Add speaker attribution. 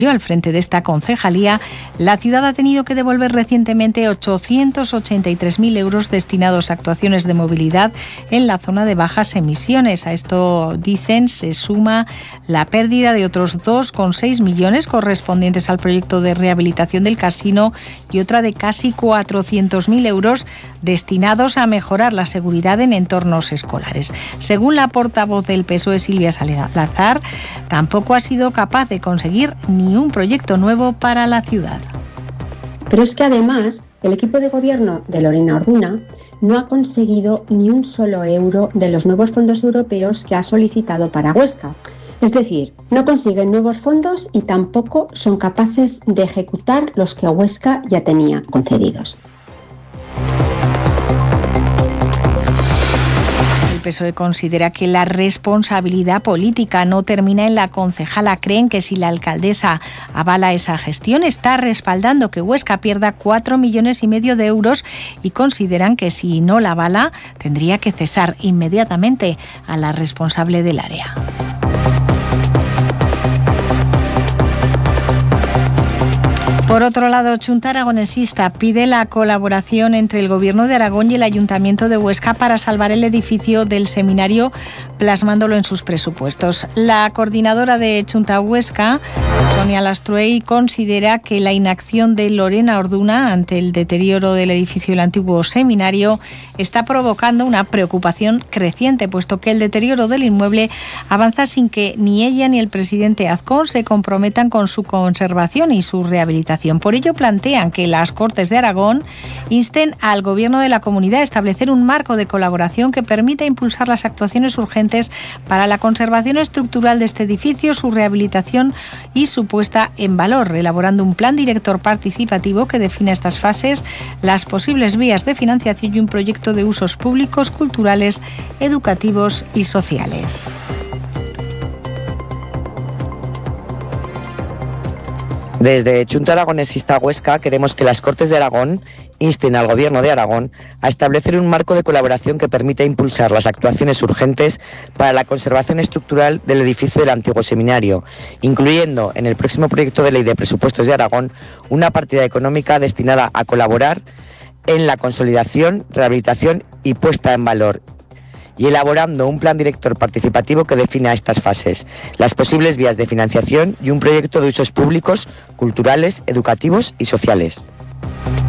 Speaker 1: Al frente de esta concejalía, la ciudad ha tenido que devolver recientemente 883.000 euros destinados a actuaciones de movilidad en la zona de bajas emisiones. A esto, dicen, se suma la pérdida de otros 2,6 millones correspondientes al proyecto de rehabilitación del casino y otra de casi 400.000 euros destinados a mejorar la seguridad en entornos escolares. Según la portavoz del PSOE, Silvia Salazar, tampoco ha sido capaz de conseguir ni un proyecto nuevo para la ciudad.
Speaker 2: Pero es que además el equipo de gobierno de Lorena Orduna no ha conseguido ni un solo euro de los nuevos fondos europeos que ha solicitado para Huesca. Es decir, no consiguen nuevos fondos y tampoco son capaces de ejecutar los que Huesca ya tenía concedidos.
Speaker 1: El PSOE considera que la responsabilidad política no termina en la concejala. Creen que si la alcaldesa avala esa gestión, está respaldando que Huesca pierda 4,5 millones de euros y consideran que si no la avala, tendría que cesar inmediatamente a la responsable del área. Por otro lado, Chunta Aragonesista pide la colaboración entre el Gobierno de Aragón y el Ayuntamiento de Huesca para salvar el edificio del seminario, plasmándolo en sus presupuestos. La coordinadora de Chunta Huesca, Sonia Lastruey, considera que la inacción de Lorena Orduna ante el deterioro del edificio del antiguo seminario está provocando una preocupación creciente, puesto que el deterioro del inmueble avanza sin que ni ella ni el presidente Azcón se comprometan con su conservación y su rehabilitación. Por ello, plantean que las Cortes de Aragón insten al Gobierno de la comunidad a establecer un marco de colaboración que permita impulsar las actuaciones urgentes para la conservación estructural de este edificio, su rehabilitación y su puesta en valor, elaborando un plan director participativo que defina estas fases, las posibles vías de financiación y un proyecto de usos públicos, culturales, educativos y sociales.
Speaker 3: Desde Chunta Aragonesista Huesca queremos que las Cortes de Aragón insten al Gobierno de Aragón a establecer un marco de colaboración que permita impulsar las actuaciones urgentes para la conservación estructural del edificio del antiguo seminario, incluyendo en el próximo proyecto de ley de presupuestos de Aragón una partida económica destinada a colaborar en la consolidación, rehabilitación y puesta en valor, y elaborando un plan director participativo que defina estas fases, las posibles vías de financiación y un proyecto de usos públicos, culturales, educativos y sociales.